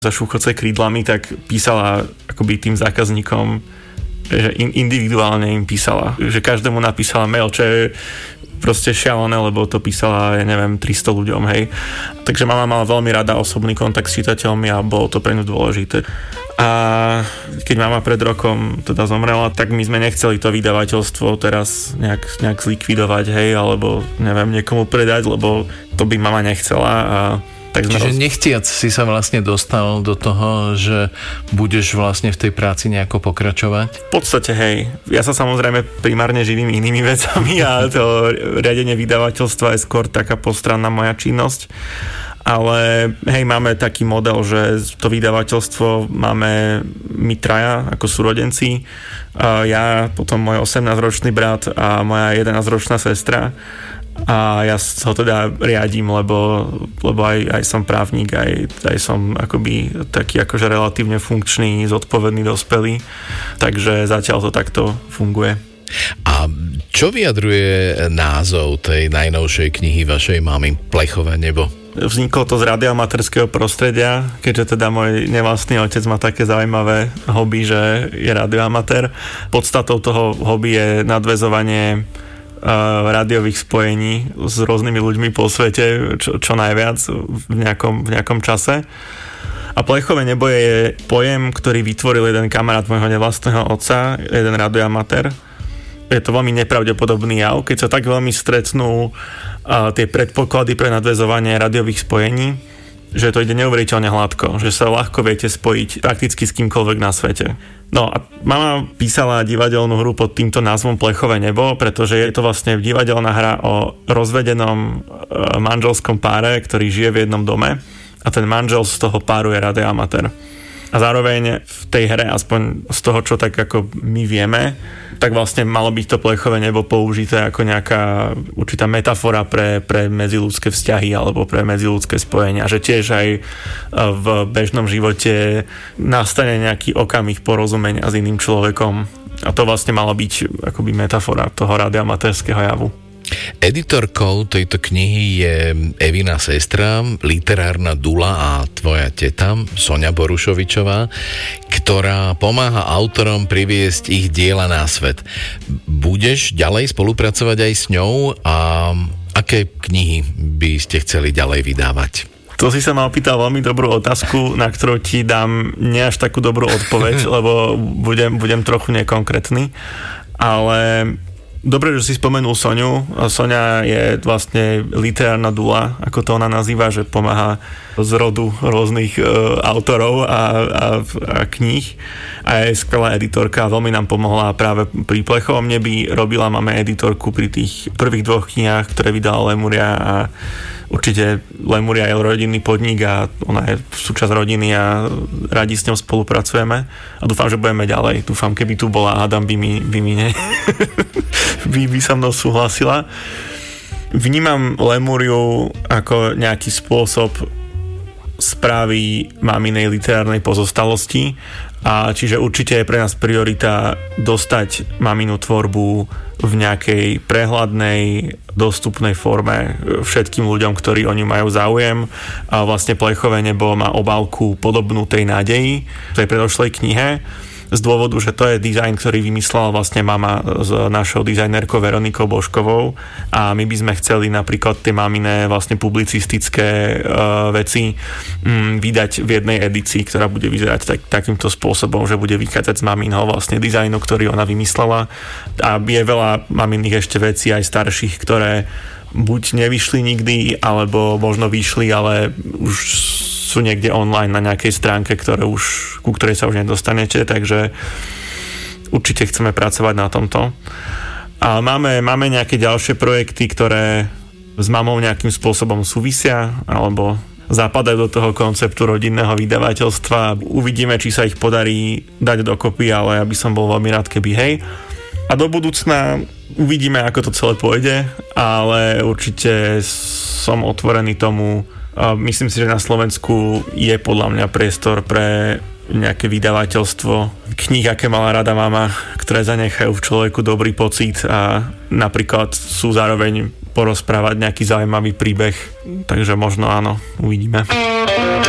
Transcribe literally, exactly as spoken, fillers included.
za šúchoce krídlami, tak písala akoby tým zákazníkom, že individuálne im písala, že každému napísala mail, čo je proste šialené, lebo to písala, ja neviem, tristo ľuďom, hej. Takže mama mala veľmi rada osobný kontakt s čitateľmi a bolo to pre ňu dôležité. A keď mama pred rokom teda zomrela, tak my sme nechceli to vydavateľstvo teraz nejak, nejak zlikvidovať, hej, alebo neviem, niekomu predať, lebo to by mama nechcela a tak sme Čiže roz... nechtiac si sa vlastne dostal do toho, že budeš vlastne v tej práci nejako pokračovať? V podstate, hej. Ja sa samozrejme primárne živím inými vecami a to riadenie vydavateľstva je skôr taká postranná moja činnosť. Ale hej, máme taký model, že to vydavateľstvo máme my traja ako súrodenci. Ja, potom môj osemnásťročný brat a moja jedenásťročná sestra. A ja ho teda riadím, lebo, lebo aj, aj som právnik, aj, aj som akoby taký akože relatívne funkčný, zodpovedný, dospelý. Takže zatiaľ to takto funguje. A čo vyjadruje názov tej najnovšej knihy vašej mamy Plechové nebo? Vzniklo to z radioamatérskeho prostredia, keďže teda môj nevlastný otec má také zaujímavé hobby, že je radioamatér. Podstatou toho hobby je nadväzovanie rádiových spojení s rôznymi ľuďmi po svete, čo, čo najviac v nejakom, v nejakom čase. A Plechové nebo je pojem, ktorý vytvoril jeden kamarát môjho nevlastného otca, jeden radioamatér. Je to veľmi nepravdepodobný jav, keď sa tak veľmi stretnú uh, tie predpoklady pre nadväzovanie rádiových spojení, že to ide neuveriteľne hladko, že sa ľahko viete spojiť prakticky s kýmkoľvek na svete. No a mama písala divadelnú hru pod týmto názvom Plechové nebo, pretože je to vlastne divadelná hra o rozvedenom manželskom páre, ktorý žije v jednom dome a ten manžel z toho páru je radioamatér. A zároveň v tej hre, aspoň z toho, čo tak ako my vieme, tak vlastne malo byť to plechové nebo použité ako nejaká určitá metafora pre, pre medziľudské vzťahy alebo pre medziľudské spojenia. Že tiež aj v bežnom živote nastane nejaký okamih porozumenia s iným človekom. A to vlastne malo byť akoby metafora toho radioamatérskeho javu. Editorkou tejto knihy je Evina sestra, literárna dula a tvoja teta, Soňa Borušovičová, ktorá pomáha autorom priviesť ich diela na svet. Budeš ďalej spolupracovať aj s ňou a aké knihy by ste chceli ďalej vydávať? To si sa ma opýtal veľmi dobrú otázku, na ktorú ti dám nie až takú dobrú odpoveď, lebo budem, budem trochu nekonkrétny, ale dobre, že si spomenul Soňu. Soňa je vlastne literárna dula, ako to ona nazýva, že pomáha z rodu rôznych e, autorov a, a, a kníh. A je skvelá editorka, veľmi nám pomohla práve pri Plechovom nebi. Robila máme editorku pri tých prvých dvoch knihách, ktoré vydala Lemuria a určite Lemuria je rodinný podnik a ona je súčasť rodiny a radi s ňou spolupracujeme a dúfam, že budeme ďalej. Dúfam, keby tu bola Adam, by mi, by mi ne... by, by sa mnou súhlasila. Vnímam Lemuriu ako nejaký spôsob správy maminej literárnej pozostalosti a čiže určite je pre nás priorita dostať maminu tvorbu v nejakej prehľadnej, dostupnej forme všetkým ľuďom, ktorí o ňu majú záujem. A vlastne Plechové nebo má obálku podobnú tej nádeji v tej predošlej knihe, z dôvodu, že to je dizajn, ktorý vymyslela vlastne mama s našou dizajnerkou Veronikou Božkovou a my by sme chceli napríklad tie maminé vlastne publicistické uh, veci um, vydať v jednej edícii, ktorá bude vyzerať tak, takýmto spôsobom, že bude vychádzať z maminho vlastne dizajnu, ktorý ona vymyslela a je veľa maminných ešte vecí aj starších, ktoré buď nevyšli nikdy, alebo možno vyšli, ale už sú niekde online na nejakej stránke, ktoré už, ku ktorej sa už nedostanete, takže určite chceme pracovať na tomto. A máme, máme nejaké ďalšie projekty, ktoré s mamou nejakým spôsobom súvisia, alebo zapadajú do toho konceptu rodinného vydavateľstva. Uvidíme, či sa ich podarí dať dokopy, ale ja by som bol veľmi rád, keby hej. A do budúcna uvidíme, ako to celé pôjde, ale určite som otvorený tomu. Myslím si, že na Slovensku je podľa mňa priestor pre nejaké vydavateľstvo kníh, aké mala rada mama, ktoré zanechajú v človeku dobrý pocit a napríklad sú zároveň porozprávať nejaký zaujímavý príbeh. Takže možno áno, uvidíme.